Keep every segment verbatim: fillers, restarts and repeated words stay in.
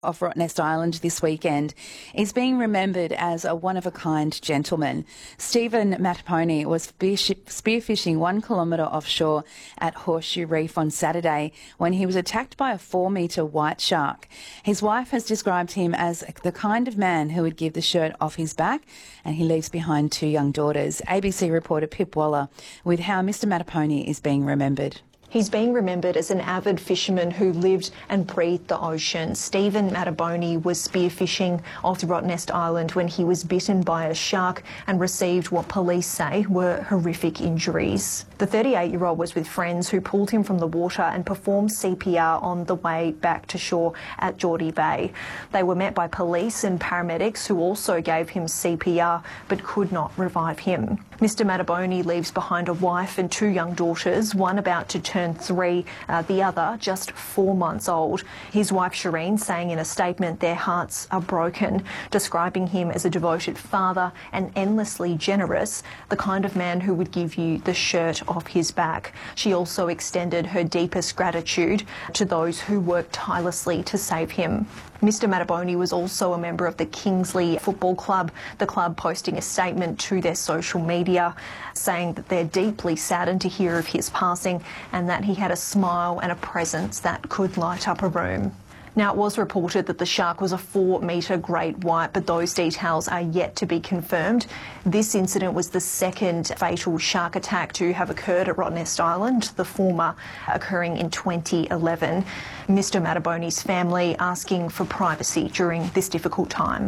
off Rottnest Island this weekend is being remembered as a one-of-a-kind gentleman. Stephen Mattaponi was spearfishing one kilometre offshore at Horseshoe Reef on Saturday when he was attacked by a four-metre white shark. His wife has described him as the kind of man who would give the shirt off his back, and he leaves behind two young daughters. A B C reporter Pip Waller with how Mister Mattaponi is being remembered. He's being remembered as an avid fisherman who lived and breathed the ocean. Stephen Mattaponi was spearfishing off Rottnest Island when he was bitten by a shark and received what police say were horrific injuries. The thirty-eight-year-old was with friends who pulled him from the water and performed C P R on the way back to shore at Geordie Bay. They were met by police and paramedics who also gave him C P R but could not revive him. Mister Mattaponi leaves behind a wife and two young daughters, one about to turn three, uh, the other just four months old. His wife Shireen saying in a statement their hearts are broken, describing him as a devoted father and endlessly generous, the kind of man who would give you the shirt off his back. She also extended her deepest gratitude to those who worked tirelessly to save him. Mister Mattaponi was also a member of the Kingsley Football Club, the club posting a statement to their social media saying that they're deeply saddened to hear of his passing and that he had a smile and a presence that could light up a room. Now, it was reported that the shark was a four-metre great white, but those details are yet to be confirmed. This incident was the second fatal shark attack to have occurred at Rottnest Island, the former occurring in twenty eleven. Mister Mattaponi's family asking for privacy during this difficult time.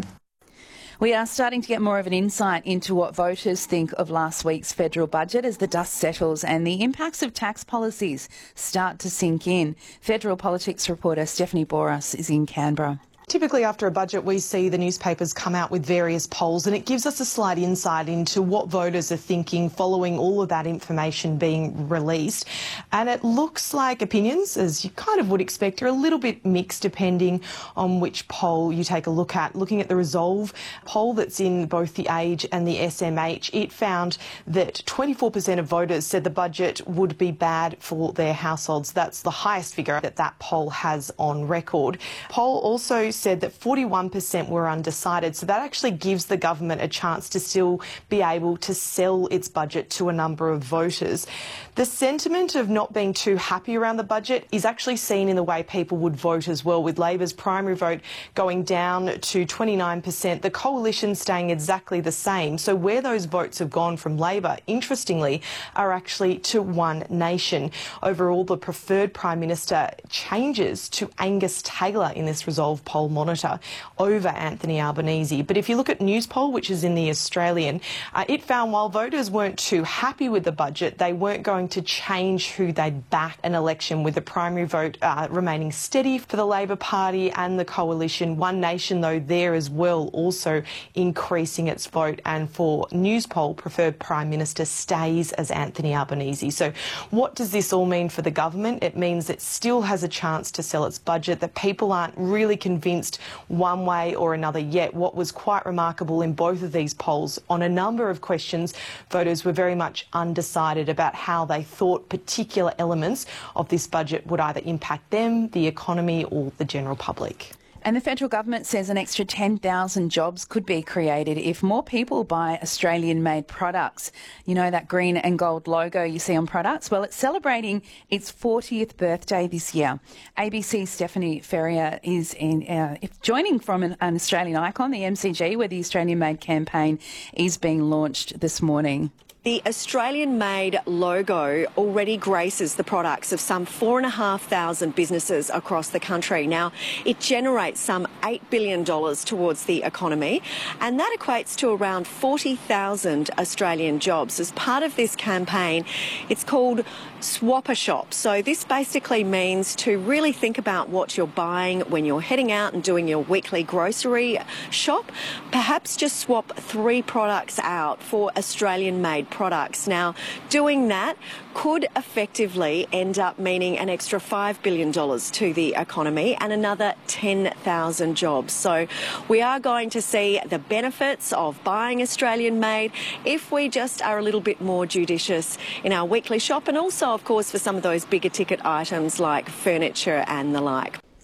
We are starting to get more of an insight into what voters think of last week's federal budget as the dust settles and the impacts of tax policies start to sink in. Federal politics reporter Stephanie Boras is in Canberra. Typically after a budget we see the newspapers come out with various polls and it gives us a slight insight into what voters are thinking following all of that information being released. And it looks like opinions, as you kind of would expect, are a little bit mixed depending on which poll you take a look at. Looking at the Resolve poll that's in both the Age and the S M H, it found that twenty-four percent of voters said the budget would be bad for their households. That's the highest figure that that poll has on record. Poll also said that forty-one percent were undecided, so that actually gives the government a chance to still be able to sell its budget to a number of voters. The sentiment of not being too happy around the budget is actually seen in the way people would vote as well, with Labor's primary vote going down to twenty-nine percent, the coalition staying exactly the same. So where those votes have gone from Labor, interestingly, are actually to One Nation. Overall, the preferred Prime Minister changes to Angus Taylor in this Resolve poll monitor over Anthony Albanese. But if you look at Newspoll, which is in the Australian, uh, it found while voters weren't too happy with the budget, they weren't going to change who they'd back an election, with the primary vote uh, remaining steady for the Labor Party and the coalition. One Nation, though, there as well, also increasing its vote, and for Newspoll, preferred Prime Minister stays as Anthony Albanese. So what does this all mean for the government? It means it still has a chance to sell its budget, that people aren't really convinced one way or another yet. What was quite remarkable in both of these polls, on a number of questions, voters were very much undecided about how they thought particular elements of this budget would either impact them, the economy, or the general public. And the federal government says an extra ten thousand jobs could be created if more people buy Australian-made products. You know that green and gold logo you see on products? Well, it's celebrating its fortieth birthday this year. A B C's Stephanie Ferrier is in, uh, joining from an, an Australian icon, the M C G, where the Australian-made campaign is being launched this morning. The Australian-made logo already graces the products of some four and a half thousand businesses across the country. Now, it generates some eight billion dollars towards the economy, and that equates to around forty thousand Australian jobs. As part of this campaign, it's called Swap a Shop. So this basically means to really think about what you're buying when you're heading out and doing your weekly grocery shop. Perhaps just swap three products out for Australian-made products. Now, doing that could effectively end up meaning an extra five billion dollars to the economy and another ten thousand jobs. So we are going to see the benefits of buying Australian-made if we just are a little bit more judicious in our weekly shop, and also, of course, for some of those bigger ticket items like furniture and the like.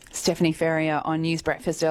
Stephanie Ferrier on News Breakfast.